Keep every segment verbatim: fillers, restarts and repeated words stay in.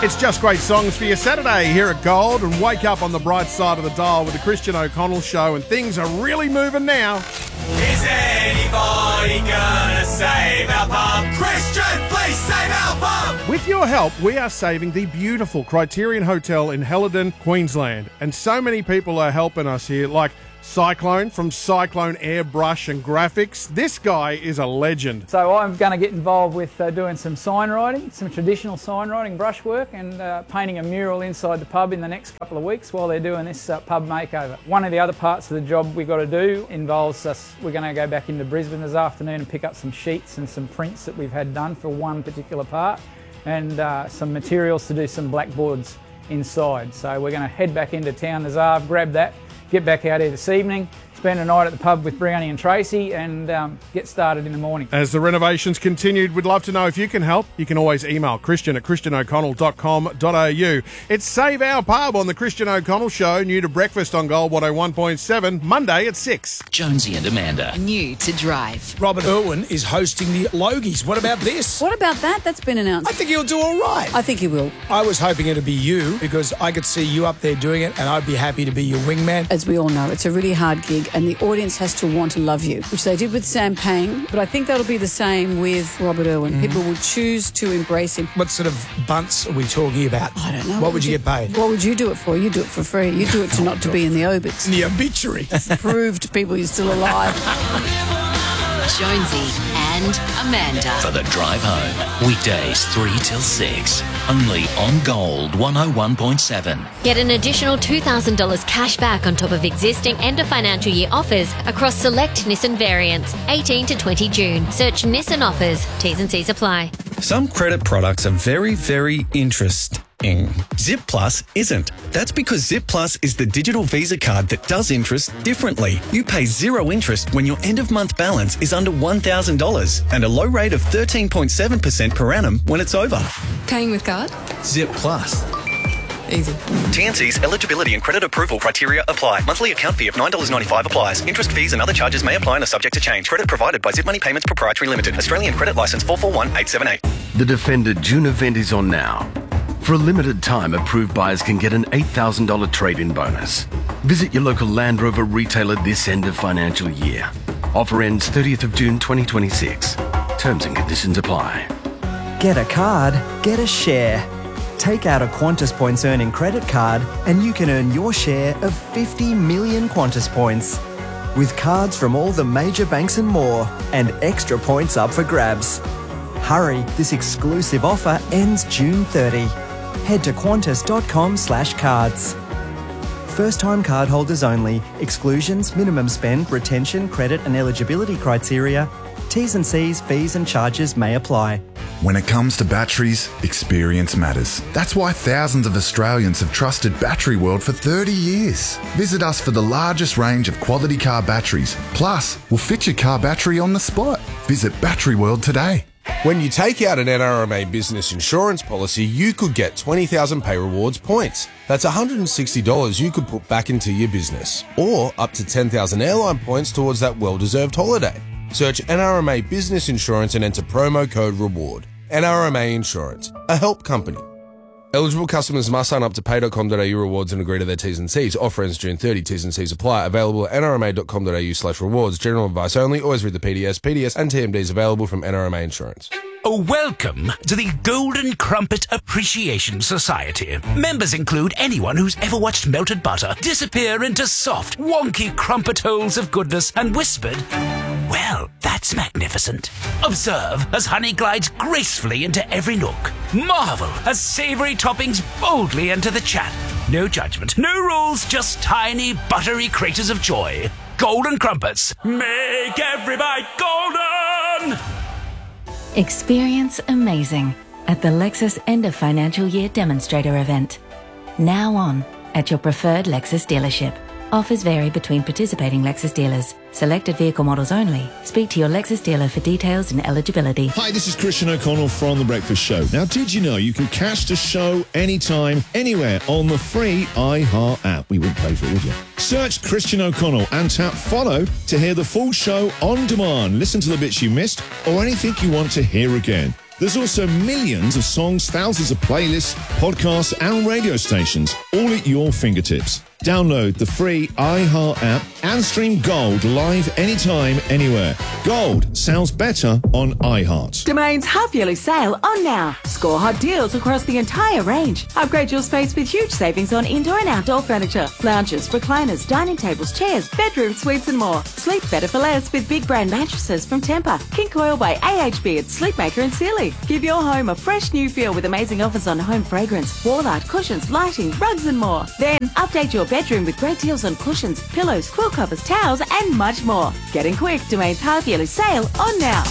It's just great songs for your Saturday here at Gold, and wake up on the bright side of the dial with the Christian O'Connell Show, and things are really moving now. Is anybody gonna save our pub? Christian, please save our pub! With your help, we are saving the beautiful Criterion Hotel in Helidon, Queensland. And so many people are helping us here, like Cyclone from Cyclone Airbrush and Graphics. This guy is a legend. So I'm going to get involved with uh, doing some sign writing, some traditional sign writing, brushwork, and uh, painting a mural inside the pub in the next couple of weeks while they're doing this uh, pub makeover. One of the other parts of the job we've got to do involves us, we're going to go back into Brisbane this afternoon and pick up some sheets and some prints that we've had done for one particular part, and uh, some materials to do some blackboards inside. So we're going to head back into town this afternoon, grab that, get back out here this evening, spend a night at the pub with Brownie and Tracy, and um, get started in the morning. As the renovations continued, we'd love to know if you can help. You can always email Christian at christian o'connell dot com dot a u. It's Save Our Pub on the Christian O'Connell Show, new to breakfast on Gold one oh one point seven, Monday at six. Jonesy and Amanda. New to drive. Robert Irwin is hosting the Logies. What about this? What about that? That's been announced. I think he'll do all right. I think he will. I was hoping it'd be you, because I could see you up there doing it, and I'd be happy to be your wingman. As we all know, it's a really hard gig, and the audience has to want to love you, which they did with Sam Pang, but I think that'll be the same with Robert Irwin. Mm. People will choose to embrace him. What sort of bunts are we talking about? I don't know. What, what would you, you get paid? What would you do it for? You do it for free. You do it to not to be in the obits. In the obituary. Prove to people you're still alive. Jonesy and Amanda. For the drive home. Weekdays three till six. Only on Gold one oh one point seven. Get an additional two thousand dollars cash back on top of existing end of financial year offers across select Nissan variants. eighteen to twenty June. Search Nissan offers. T's and C's apply. Some credit products are very, very interesting. Zip Plus isn't. That's because Zip Plus is the digital Visa card that does interest differently. You pay zero interest when your end-of-month balance is under one thousand dollars and a low rate of thirteen point seven percent per annum when it's over. Paying with card? Zip Plus. Easy. T N Cs, eligibility and credit approval criteria apply. Monthly account fee of nine dollars ninety-five applies. Interest, fees and other charges may apply and are subject to change. Credit provided by Zip Money Payments Proprietary Limited. Australian Credit Licence four four one eight seven eight. The Defender June event is on now. For a limited time, approved buyers can get an eight thousand dollars trade-in bonus. Visit your local Land Rover retailer this end of financial year. Offer ends thirtieth of June twenty twenty-six. Terms and conditions apply. Get a card, get a share. Take out a Qantas Points earning credit card and you can earn your share of fifty million Qantas Points. With cards from all the major banks and more, and extra points up for grabs. Hurry, this exclusive offer ends June thirtieth. Head to qantas dot com slash cards. First-time cardholders only. Exclusions, minimum spend, retention, credit and eligibility criteria. T's and C's, fees and charges may apply. When it comes to batteries, experience matters. That's why thousands of Australians have trusted Battery World for thirty years. Visit us for the largest range of quality car batteries. Plus, we'll fit your car battery on the spot. Visit Battery World today. When you take out an N R M A business insurance policy, you could get twenty thousand Pay Rewards points. That's one hundred sixty dollars you could put back into your business. Or up to ten thousand airline points towards that well-deserved holiday. Search N R M A Business Insurance and enter promo code REWARD. N R M A Insurance, a help company. Eligible customers must sign up to pay dot com dot a u rewards and agree to their T's and C's. Offer ends June thirtieth. T's and C's apply. Available at n r m a dot com dot a u slash rewards. General advice only. Always read the P D S. P D S and T M Ds available from N R M A Insurance. Oh, welcome to the Golden Crumpet Appreciation Society. Members include anyone who's ever watched melted butter disappear into soft, wonky crumpet holes of goodness and whispered, "Well, that's magnificent." Observe as honey glides gracefully into every nook. Marvel as savoury toppings boldly enter the chat. No judgment, no rules, just tiny, buttery craters of joy. Golden Crumpets. Make every bite golden! Experience amazing at the Lexus End of Financial Year Demonstrator event. Now on at your preferred Lexus dealership. Offers vary between participating Lexus dealers. Selected vehicle models only. Speak to your Lexus dealer for details and eligibility. Hi, this is Christian O'Connell from The Breakfast Show. Now, did you know you can catch the show anytime, anywhere on the free iHeart app? We wouldn't pay for it, would you? Search Christian O'Connell and tap follow to hear the full show on demand. Listen to the bits you missed or anything you want to hear again. There's also millions of songs, thousands of playlists, podcasts and radio stations, all at your fingertips. Download the free iHeart app and stream Gold live anytime, anywhere. Gold sounds better on iHeart. Domain's half-yearly sale on now. Score hot deals across the entire range. Upgrade your space with huge savings on indoor and outdoor furniture, lounges, recliners, dining tables, chairs, bedroom suites and more. Sleep better for less with big brand mattresses from Tempur, King Coil by A H B at Sleepmaker and Sealy. Give your home a fresh new feel with amazing offers on home fragrance, wall art, cushions, lighting, rugs and more. Then update your bedroom with great deals on cushions, pillows, quilt covers, towels and much more. Getting quick, Domain's half-yearly sale on now.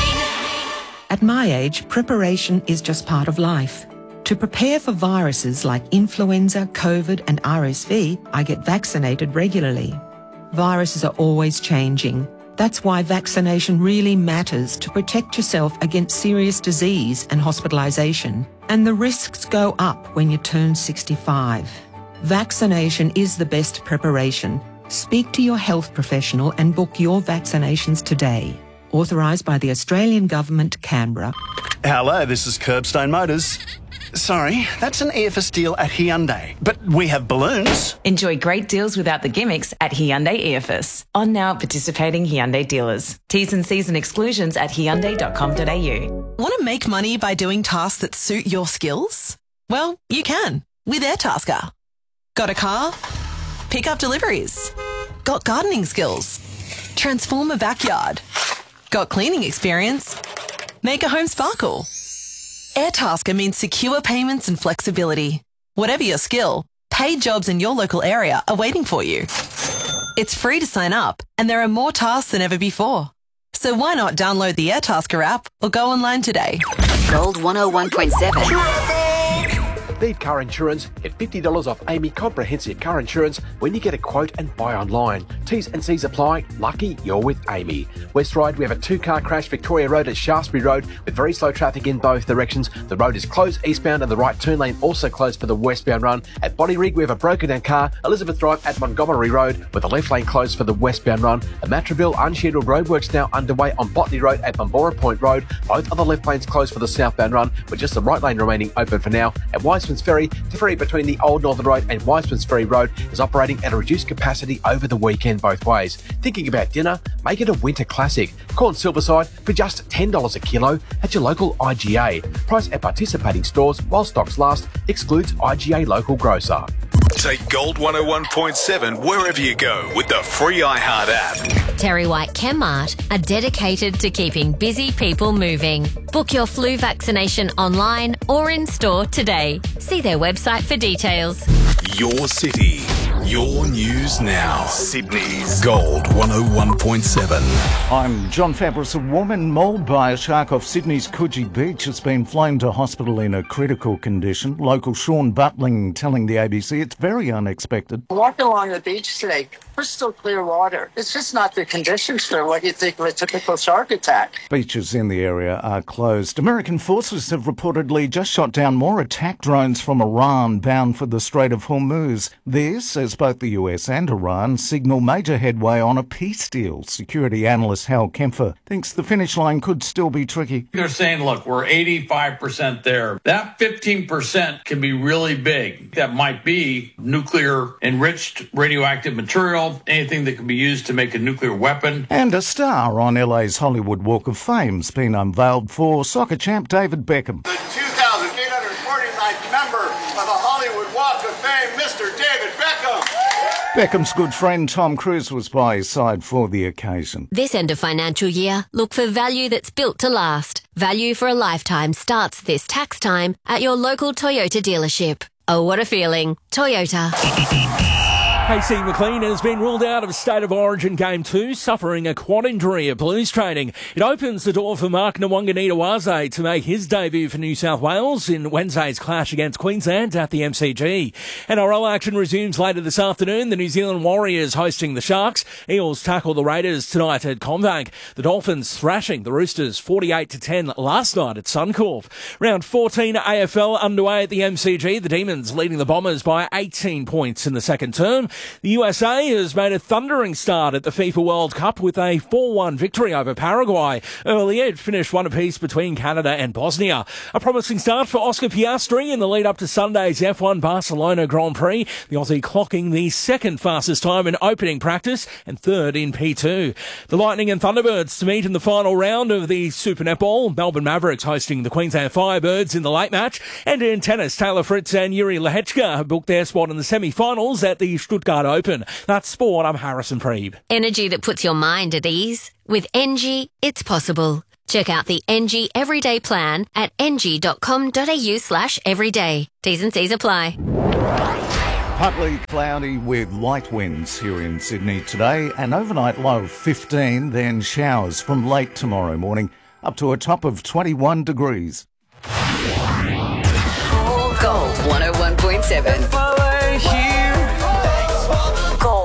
At my age, preparation is just part of life. To prepare for viruses like influenza, COVID and R S V, I get vaccinated regularly. Viruses are always changing. That's why vaccination really matters to protect yourself against serious disease and hospitalisation. And the risks go up when you turn sixty-five. Vaccination is the best preparation. Speak to your health professional and book your vaccinations today. Authorised by the Australian Government, Canberra. Hello, this is Curbstone Motors. Sorry, that's an E F S deal at Hyundai. But we have balloons. Enjoy great deals without the gimmicks at Hyundai E F S. On now participating Hyundai dealers. T's and C's and exclusions at hyundai dot com dot a u. Want to make money by doing tasks that suit your skills? Well, you can with Airtasker. Got a car? Pick up deliveries. Got gardening skills? Transform a backyard. Got cleaning experience? Make a home sparkle. Airtasker means secure payments and flexibility. Whatever your skill, paid jobs in your local area are waiting for you. It's free to sign up, and there are more tasks than ever before. So why not download the Airtasker app or go online today? Gold one oh one point seven. Need car insurance? Get fifty dollars off Amy Comprehensive Car Insurance when you get a quote and buy online. T's and C's apply. Lucky you're with Amy. West Ryde, we have a two-car crash Victoria Road at Shaftesbury Road with very slow traffic in both directions. The road is closed eastbound and the right turn lane also closed for the westbound run. At Bodyrig, we have a broken-down car, Elizabeth Drive at Montgomery Road with the left lane closed for the westbound run. At Matraville, unscheduled roadworks now underway on Botany Road at Bombora Point Road. Both other left lanes closed for the southbound run with just the right lane remaining open for now. At Weisman's Ferry, the ferry between the Old Northern Road and Weisman's Ferry Road is operating at a reduced capacity over the weekend both ways. Thinking about dinner? Make it a winter classic. Corn Silverside for just ten dollars a kilo at your local I G A. Price at participating stores while stocks last. Excludes I G A local grocer. Take Gold one oh one point seven wherever you go with the free iHeart app. Terry White Chemmart are dedicated to keeping busy people moving. Book your flu vaccination online or in store today. See their website for details. Your city, your news now. Sydney's Gold one oh one point seven. I'm John Fabris. A woman mauled by a shark off Sydney's Coogee Beach has been flown to hospital in a critical condition. Local Sean Butling telling the A B C it's very unexpected. Walking along the beach today, crystal clear water. It's just not the conditions for what you think of a typical shark attack. Beaches in the area are closed. American forces have reportedly just shot down more attack drones from Iran bound for the Strait of Hormuz. This, as both the U S and Iran signal major headway on a peace deal. Security analyst Hal Kempfer thinks the finish line could still be tricky. They're saying, look, we're eighty-five percent there. That fifteen percent can be really big. That might be nuclear enriched radioactive material, anything that can be used to make a nuclear weapon. And a star on L A's Hollywood Walk of Fame's been unveiled for soccer champ David Beckham. The two thousand eight hundred forty-ninth member of the Hollywood Walk of Fame, Mister David Beckham. Beckham's good friend Tom Cruise was by his side for the occasion. This end of financial year, look for value that's built to last. Value for a lifetime starts this tax time at your local Toyota dealership. Oh, what a feeling. Toyota. K C McLean has been ruled out of State of Origin Game two, suffering a quad injury at Blues training. It opens the door for Mark Nwanganitawaze to make his debut for New South Wales in Wednesday's clash against Queensland at the M C G. N R L action resumes later this afternoon. The New Zealand Warriors hosting the Sharks. Eels tackle the Raiders tonight at CommBank. The Dolphins thrashing the Roosters forty-eight to ten last night at Suncorp. Round fourteen A F L underway at the M C G. The Demons leading the Bombers by eighteen points in the second term. The U S A has made a thundering start at the FIFA World Cup with a four one victory over Paraguay. Earlier, it finished one apiece between Canada and Bosnia. A promising start for Oscar Piastri in the lead up to Sunday's F one Barcelona Grand Prix. The Aussie clocking the second fastest time in opening practice and third in P two. The Lightning and Thunderbirds to meet in the final round of the Super Netball. Melbourne Mavericks hosting the Queensland Firebirds in the late match. And in tennis, Taylor Fritz and Yuri Lehechka have booked their spot in the semi-finals at the Stuttgart Open. That's sport. I'm Harrison Preeb. Energy that puts your mind at ease. With Engie, it's possible. Check out the Engie Everyday Plan at engie.com.au slash everyday. T's and C's apply. Partly cloudy with light winds here in Sydney today. An overnight low of fifteen, then showers from late tomorrow morning up to a top of twenty-one degrees. Gold one oh one point seven. Gold.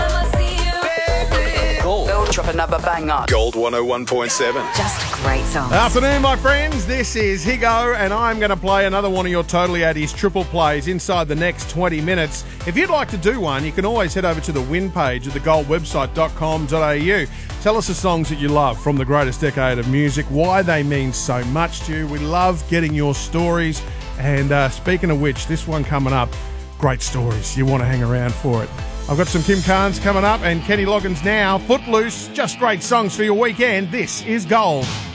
Gold. Gold. Drop another banger. Gold one oh one point seven. Just great songs. Afternoon, my friends. This is Higo, and I'm going to play another one of your Totally eighties triple plays inside the next twenty minutes. If you'd like to do one, you can always head over to the win page at the gold website dot com dot a u. Tell us the songs that you love from the greatest decade of music, why they mean so much to you. We love getting your stories. And uh, speaking of which, this one coming up, great stories. You want to hang around for it. I've got some Kim Carnes coming up and Kenny Loggins now. Footloose, just great songs for your weekend. This is Gold.